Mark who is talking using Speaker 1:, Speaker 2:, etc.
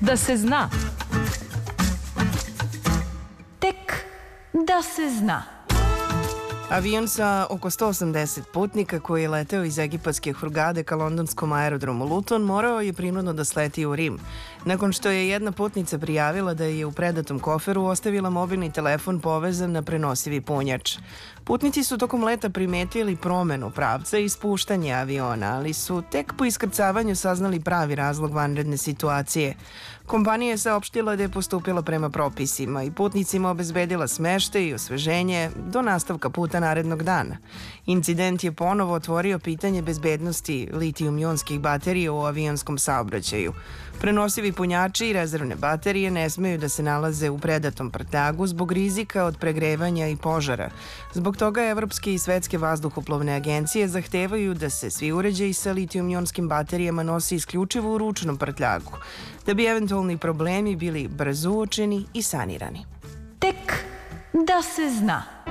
Speaker 1: Da se zna. Tek da se zna.
Speaker 2: Avion sa oko 180 putnika koji je leteo iz egipatske Hurgade ka londonskom aerodromu Luton morao je prinudno da sleti u Rim. Nakon što je jedna putnica prijavila da je u predatom koferu ostavila mobilni telefon povezan na prenosivi punjač. Putnici su tokom leta primetili promenu pravca i spuštanje aviona, ali su tek po iskrcavanju saznali pravi razlog vanredne situacije. Kompanija je saopštila da je postupila prema propisima i putnicima obezbedila smeštaj i osveženje do nastavka puta narednog dana. Incident je ponovo otvorio pitanje bezbednosti litijum-ionskih baterija u avionskom saobraćaju. Prenosivi punjači i rezervne baterije ne smeju da se nalaze u predatom prtljagu zbog rizika od pregrevanja i požara. Zbog toga evropske i svetske vazduhoplovne agencije zahtevaju da se svi uređaji sa litijum-ionskim baterijama nose isključivo u ručnom prtljagu, da bi eventualni problemi bili brzo uočeni i sanirani.
Speaker 1: Tek da se zna.